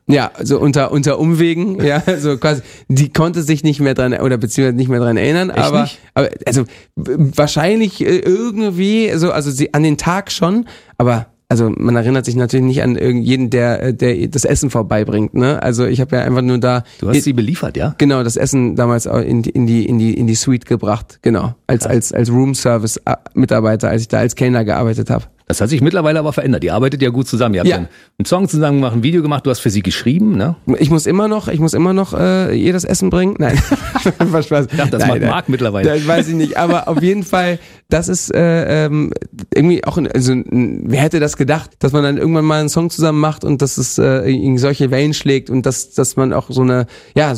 Ja, so unter Umwegen, ja, so quasi, die konnte sich nicht mehr dran, oder beziehungsweise nicht mehr dran erinnern, aber also wahrscheinlich irgendwie, so, also sie an den Tag schon, aber also man erinnert sich natürlich nicht an irgendjeden, der das Essen vorbeibringt, ne? Also ich habe ja einfach nur da. Du hast sie beliefert, ja? Genau, das Essen damals in die Suite gebracht, genau, als Room Service Mitarbeiter, als ich da als Kellner gearbeitet habe. Das hat sich mittlerweile aber verändert. Ihr arbeitet ja gut zusammen. Ihr habt einen Song zusammen gemacht, ein Video gemacht. Du hast für sie geschrieben, ne? Ich muss immer noch ihr das Essen bringen. Nein, was Spaß. Ich dachte, das macht Marc mittlerweile. Das weiß ich nicht. Aber auf jeden Fall, das ist irgendwie auch, also wer hätte das gedacht, dass man dann irgendwann mal einen Song zusammen macht und dass es solche Wellen schlägt und dass man auch so eine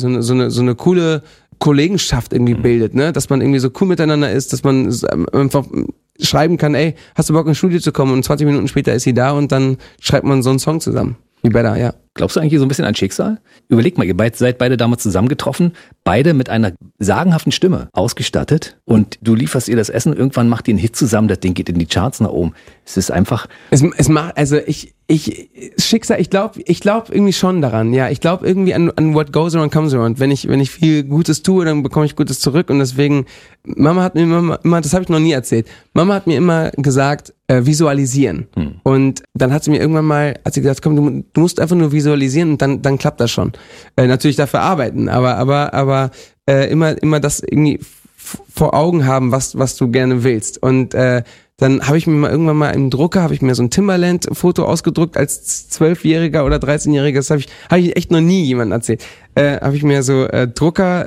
coole Kollegenschaft irgendwie bildet, ne? Dass man irgendwie so cool miteinander ist, dass man einfach schreiben kann, ey, hast du Bock ins Studio zu kommen? Und 20 Minuten später ist sie da und dann schreibt man so einen Song zusammen. Wie better, ja. Glaubst du eigentlich so ein bisschen an Schicksal? Überleg mal, ihr seid beide damals zusammengetroffen, beide mit einer sagenhaften Stimme ausgestattet und du lieferst ihr das Essen, irgendwann macht ihr einen Hit zusammen, das Ding geht in die Charts nach oben. Es ist einfach... Es macht, also Schicksal, ich glaube irgendwie schon daran, ja. Ich glaube irgendwie an what goes around comes around. Wenn ich viel Gutes tue, dann bekomme ich Gutes zurück und deswegen, Mama hat mir immer, das habe ich noch nie erzählt, Mama hat mir immer gesagt, visualisieren. Und dann hat sie mir irgendwann mal, hat sie gesagt, komm, du musst einfach nur visualisieren und dann klappt das schon. Natürlich dafür arbeiten, aber immer das irgendwie vor Augen haben, was du gerne willst. Und dann habe ich mir irgendwann mal im Drucker, habe ich mir so ein Timbaland-Foto ausgedruckt als 12-Jähriger oder 13-Jähriger. Das habe ich echt noch nie jemandem erzählt. Habe ich mir so Drucker,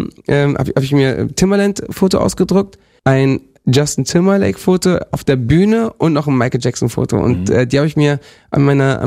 habe ich mir Timbaland-Foto ausgedruckt, ein Justin Timberlake-Foto auf der Bühne und noch ein Michael Jackson-Foto. Und die habe ich mir an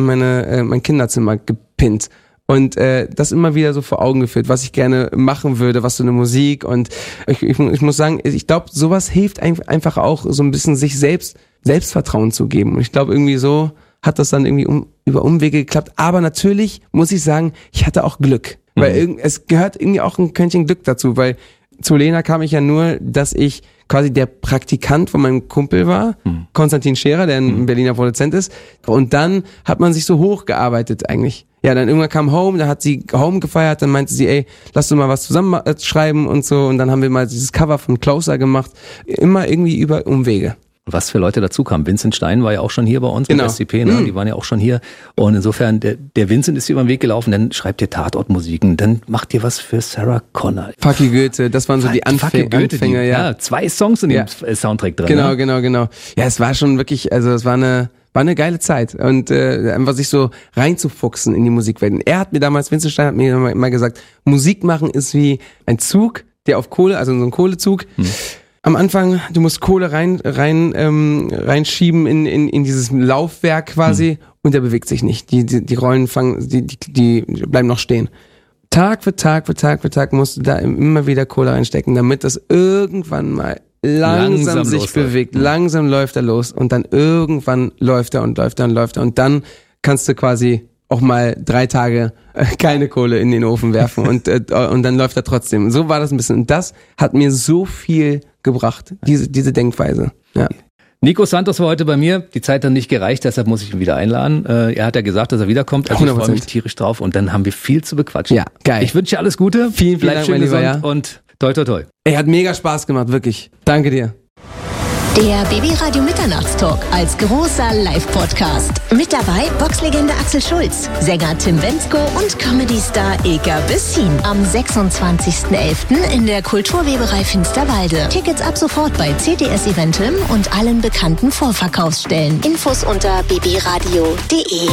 mein Kinderzimmer gepinnt. Und das immer wieder so vor Augen geführt, was ich gerne machen würde, was so eine Musik. Und ich muss sagen, ich glaube, sowas hilft einfach auch, so ein bisschen sich Selbstvertrauen zu geben. Und ich glaube, irgendwie so hat das dann irgendwie über Umwege geklappt. Aber natürlich muss ich sagen, ich hatte auch Glück. Weil es gehört irgendwie auch ein Quäntchen Glück dazu. Weil zu Lena kam ich ja nur, dass ich quasi der Praktikant von meinem Kumpel war, Konstantin Scherer, der ein Berliner Produzent ist. Und dann hat man sich so hochgearbeitet eigentlich. Ja, dann irgendwann kam Home, da hat sie Home gefeiert, dann meinte sie, ey, lass du mal was zusammen schreiben und so. Und dann haben wir mal dieses Cover von Closer gemacht. Immer irgendwie über Umwege. Was für Leute dazu kamen. Vincent Stein war ja auch schon hier bei uns mit SCP, ne? Die waren ja auch schon hier. Und insofern, der Vincent ist hier über den Weg gelaufen, dann schreibt ihr Tatortmusiken, dann macht ihr was für Sarah Connor. Fucky Goethe, das waren so die Anfänger, ja. 2 Songs in dem Soundtrack drin. Genau. Ja, es war schon wirklich, also es war eine geile Zeit und einfach sich so reinzufuchsen in die Musikwelt. Vincent Stein hat mir immer gesagt, Musik machen ist wie ein Zug, der auf Kohle, also so ein Kohlezug. Am Anfang, du musst Kohle reinschieben in dieses Laufwerk quasi und der bewegt sich nicht. Die Rollen die bleiben noch stehen. Tag für Tag musst du da immer wieder Kohle reinstecken, damit das irgendwann mal langsam sich bewegt. Langsam läuft er los und dann irgendwann läuft er und dann kannst du quasi auch mal 3 Tage keine Kohle in den Ofen werfen und dann läuft er trotzdem. So war das ein bisschen. Und das hat mir so viel gebracht, diese Denkweise. Ja. Nico Santos war heute bei mir, die Zeit hat nicht gereicht, deshalb muss ich ihn wieder einladen. Er hat ja gesagt, dass er wiederkommt, also ich freue mich tierisch drauf und dann haben wir viel zu bequatschen. Ja, geil. Ich wünsche dir alles Gute, vielen Dank, schön gesund und toi toi toi. Ey, hat mega Spaß gemacht, wirklich. Danke dir. Der BB-Radio Mitternachtstalk als großer Live-Podcast. Mit dabei Boxlegende Axel Schulz, Sänger Tim Bendzko und Comedy-Star Eka Bessin. Am 26.11. in der Kulturweberei Finsterwalde. Tickets ab sofort bei CTS Eventim und allen bekannten Vorverkaufsstellen. Infos unter bbradio.de.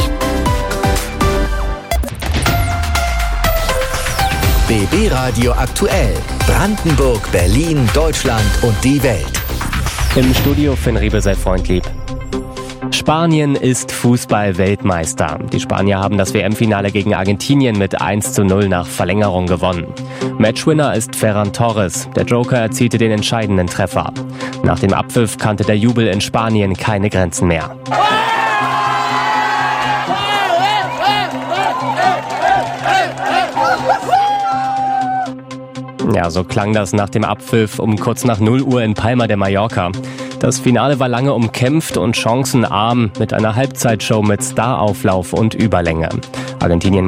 BB Radio aktuell. Brandenburg, Berlin, Deutschland und die Welt. Im Studio Finn Riebe, sei freundlieb. Spanien ist Fußball-Weltmeister. Die Spanier haben das WM-Finale gegen Argentinien mit 1:0 nach Verlängerung gewonnen. Matchwinner ist Ferran Torres. Der Joker erzielte den entscheidenden Treffer. Nach dem Abpfiff kannte der Jubel in Spanien keine Grenzen mehr. Ja, so klang das nach dem Abpfiff um kurz nach 0 Uhr in Palma de Mallorca. Das Finale war lange umkämpft und chancenarm mit einer Halbzeitshow mit Starauflauf und Überlänge. Argentinien